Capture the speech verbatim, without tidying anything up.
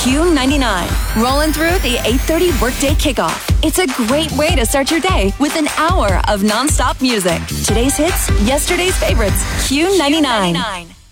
Q ninety-nine. Rolling through the eight thirty workday kickoff. It's a great way to start your day with an hour of nonstop music. Today's hits, yesterday's favorites. Q ninety-nine.